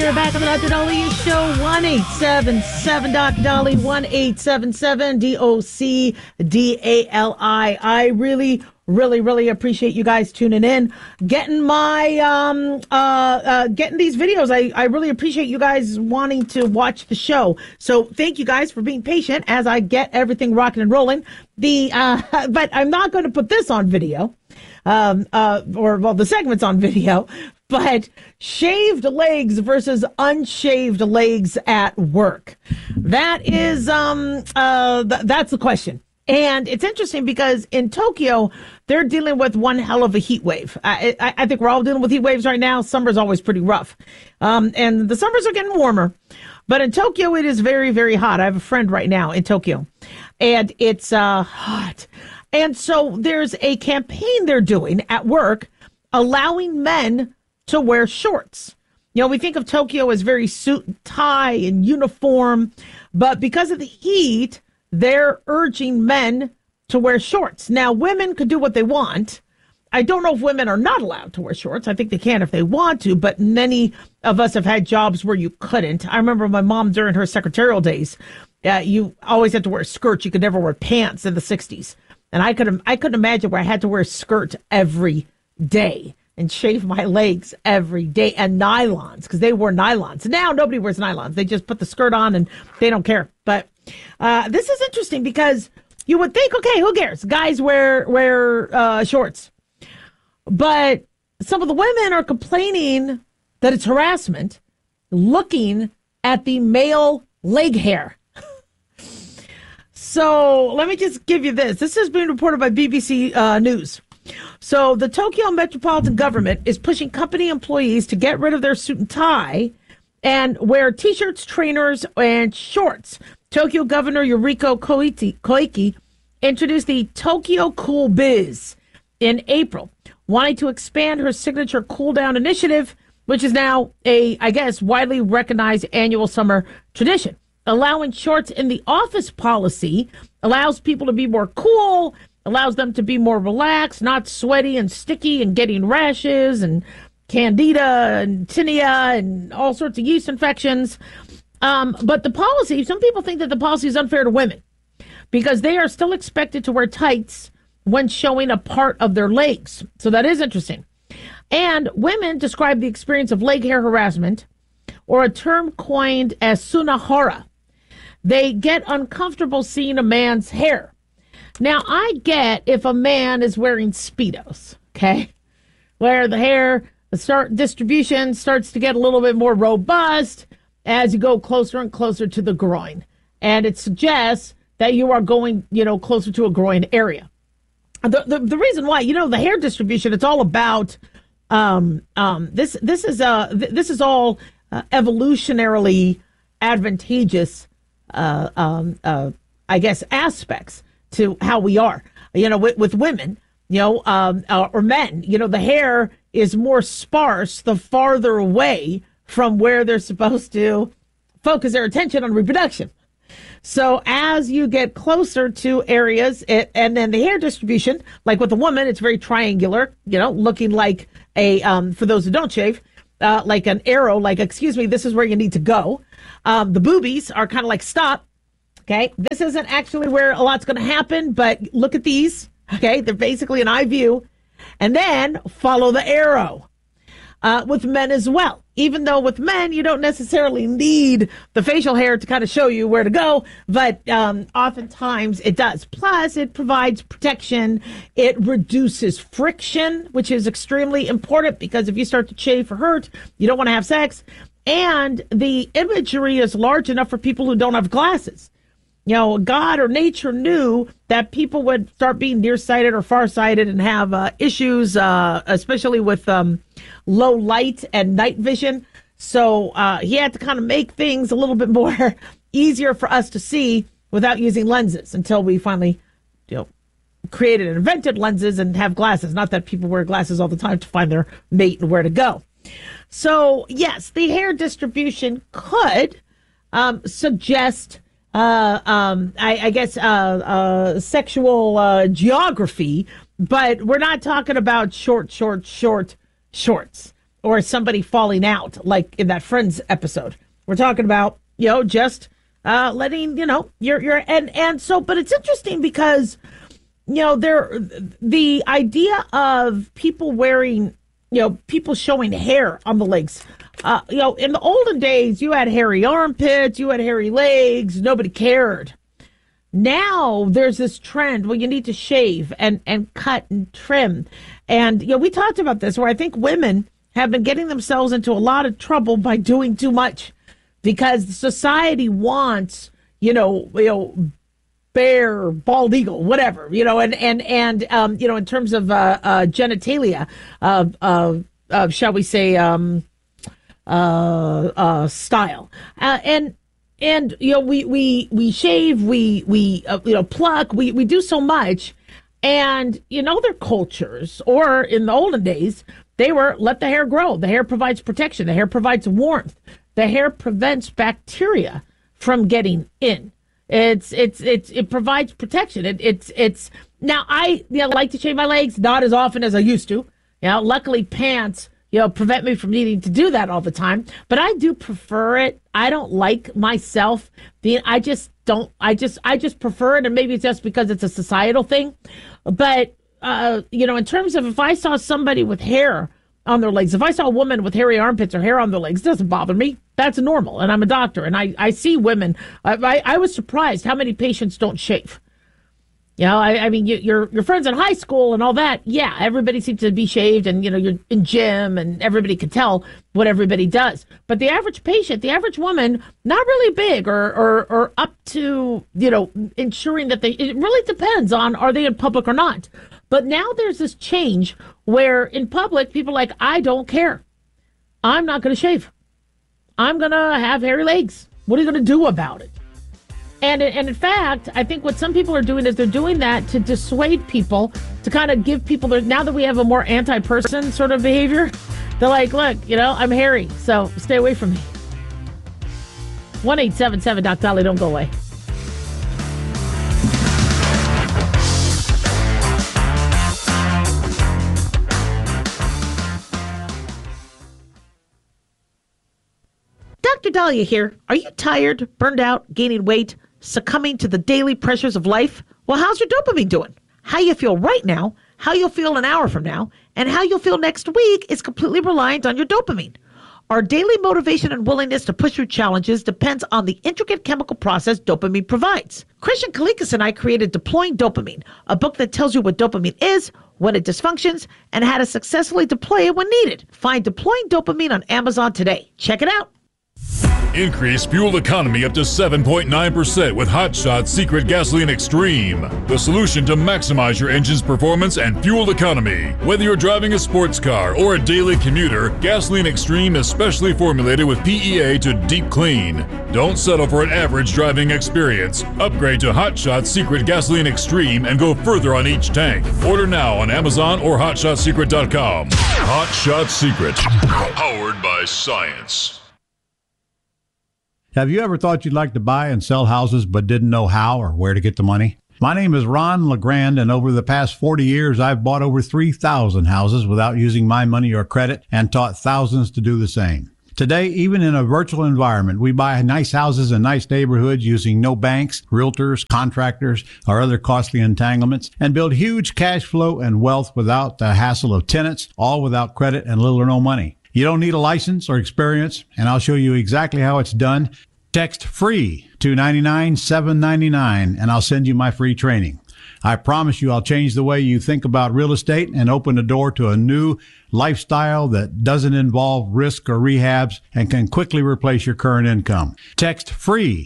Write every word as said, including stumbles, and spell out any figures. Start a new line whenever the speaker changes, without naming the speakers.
You're back on the Doctor Dolly Show. one eight seven seven Doctor Dolly. one eight seven seven D O C D A L I. I really, really, really appreciate you guys tuning in, getting my, um, uh, uh, getting these videos. I, I really appreciate you guys wanting to watch the show. So thank you guys for being patient as I get everything rocking and rolling. The, uh, but I'm not going to put this on video. Um, uh, or, well, the segment's on video, but shaved legs versus unshaved legs at work. That is, um, uh, th- that's the question. And it's interesting because in Tokyo, they're dealing with one hell of a heat wave. I, I, I think we're all dealing with heat waves right now. Summer's always pretty rough. Um, and the summers are getting warmer. But in Tokyo, it is very, very hot. I have a friend right now in Tokyo, and it's uh, hot. And so there's a campaign they're doing at work allowing men to wear shorts. You know, we think of Tokyo as very suit and tie and uniform, but because of the heat, they're urging men to wear shorts. Now, women could do what they want. I don't know if women are not allowed to wear shorts. I think they can if they want to, but many of us have had jobs where you couldn't. I remember my mom during her secretarial days, uh, you always had to wear skirts. You could never wear pants in the sixties. And I could I couldn't imagine where I had to wear a skirt every day and shave my legs every day, and nylons, because they wore nylons. Now nobody wears nylons. They just put the skirt on and they don't care. But uh, this is interesting because you would think, okay, who cares? Guys wear wear uh, shorts. But some of the women are complaining that it's harassment looking at the male leg hair. So let me just give you this. This is being reported by B B C uh, News. So the Tokyo Metropolitan Government is pushing company employees to get rid of their suit and tie and wear T-shirts, trainers, and shorts. Tokyo Governor Yuriko Koike, Koike introduced the Tokyo Cool Biz in April, wanting to expand her signature cool down initiative, which is now a, I guess, widely recognized annual summer tradition. Allowing shorts in the office policy allows people to be more cool, allows them to be more relaxed, not sweaty and sticky and getting rashes and candida and tinea and all sorts of yeast infections. Um, but the policy, some people think that the policy is unfair to women because they are still expected to wear tights when showing a part of their legs. So that is interesting. And women describe the experience of leg hair harassment, or a term coined as sunahara. They get uncomfortable seeing a man's hair. Now, I get if a man is wearing Speedos, okay, where the hair the start distribution starts to get a little bit more robust as you go closer and closer to the groin. And it suggests that you are going, you know, closer to a groin area. The, the, the reason why, you know, the hair distribution, it's all about um, um, this. This is uh, th- this is all uh, evolutionarily advantageous, uh, um, uh, I guess, aspects to how we are. You know, with, with women, you know, um, uh, or men, you know, the hair is more sparse the farther away from where they're supposed to focus their attention on reproduction. So as you get closer to areas, it, and then the hair distribution, like with a woman, it's very triangular, you know, looking like a, um, for those who don't shave, uh, like an arrow, like, excuse me, this is where you need to go. Um, the boobies are kind of like, stop. Okay. This isn't actually where a lot's going to happen, but look at these. Okay. They're basically an eye view, and then follow the arrow. Uh, with men as well. Even though with men, you don't necessarily need the facial hair to kind of show you where to go, but um, oftentimes it does. Plus, it provides protection. It reduces friction, which is extremely important because if you start to chafe or hurt, you don't want to have sex. And the imagery is large enough for people who don't have glasses. You know, God or nature knew that people would start being nearsighted or farsighted and have uh, issues, uh, especially with um, low light and night vision. So uh, he had to kind of make things a little bit more easier for us to see without using lenses until we finally, you know, created and invented lenses and have glasses. Not that people wear glasses all the time to find their mate and where to go. So, yes, the hair distribution could um, suggest Uh, um, I, I guess, uh, uh, sexual, uh, geography, but we're not talking about short, short, short shorts or somebody falling out, like in that Friends episode. We're talking about, you know, just uh, letting, you know, you're, you're, and, and so, but it's interesting because, you know, there, the idea of people wearing, you know, people showing hair on the legs. Uh, you know, in the olden days, you had hairy armpits, you had hairy legs, nobody cared. Now there's this trend where you need to shave and, and cut and trim. And, you know, we talked about this where I think women have been getting themselves into a lot of trouble by doing too much because society wants, you know, you know, bear, bald eagle, whatever, you know, and, and, and, um, you know, in terms of, uh, uh, genitalia, uh, uh, uh, shall we say, um, uh, uh, style. Uh, and, and, you know, we, we, we shave, we, we, uh, you know, pluck, we, we do so much. And in other cultures, or in the olden days, they were let the hair grow. The hair provides protection. The hair provides warmth. The hair prevents bacteria from getting in. It's, it's, it's, it provides protection. It, it's, it's, now I, you know, like to shave my legs, not as often as I used to. You know, luckily pants, you know, prevent me from needing to do that all the time. But I do prefer it. I don't like myself being, I just don't, I just, I just prefer it. And maybe it's just because it's a societal thing. But, uh, you know, in terms of if I saw somebody with hair on their legs, if I saw a woman with hairy armpits or hair on their legs, it doesn't bother me. That's normal. And I'm a doctor. And I, I see women. I, I, I was surprised how many patients don't shave. You know, I, I mean, you, your your friends in high school and all that. Yeah, everybody seems to be shaved, and you know, you're in gym, and everybody can tell what everybody does. But the average patient, the average woman, not really big, or or or up to, you know, ensuring that they. It really depends on are they in public or not. But now there's this change where in public, people are like, I don't care. I'm not going to shave. I'm going to have hairy legs. What are you going to do about it? And, and in fact, I think what some people are doing is they're doing that to dissuade people, to kind of give people, their, now that we have a more anti-person sort of behavior, they're like, look, you know, I'm hairy, so stay away from me. one eight seven seven Doc Dolly, don't go away. Doctor Dahlia here. Are you tired, burned out, gaining weight, succumbing to the daily pressures of life? Well, how's your dopamine doing? How you feel right now, how you'll feel an hour from now, and how you'll feel next week is completely reliant on your dopamine. Our daily motivation and willingness to push through challenges depends on the intricate chemical process dopamine provides. Christian Kalikas and I created Deploying Dopamine, a book that tells you what dopamine is, when it dysfunctions, and how to successfully deploy it when needed. Find Deploying Dopamine on Amazon today. Check it out.
Increase fuel economy up to seven point nine percent with Hot Shot Secret Gasoline Extreme, the solution to maximize your engine's performance and fuel economy. Whether you're driving a sports car or a daily commuter, Gasoline Extreme is specially formulated with P E A to deep clean. Don't settle for an average driving experience. Upgrade to Hot Shot Secret Gasoline Extreme and go further on each tank. Order now on Amazon or hot shot secret dot com. Hot Shot Secret, powered by science.
Have you ever thought you'd like to buy and sell houses but didn't know how or where to get the money? My name is Ron LeGrand, and over the past forty years, I've bought over three thousand houses without using my money or credit and taught thousands to do the same. Today, even in a virtual environment, we buy nice houses in nice neighborhoods using no banks, realtors, contractors, or other costly entanglements, and build huge cash flow and wealth without the hassle of tenants, all without credit and little or no money. You don't need a license or experience, and I'll show you exactly how it's done. Text FREE to nine nine seven nine nine, and I'll send you my free training. I promise you I'll change the way you think about real estate and open the door to a new lifestyle that doesn't involve risk or rehabs and can quickly replace your current income. Text FREE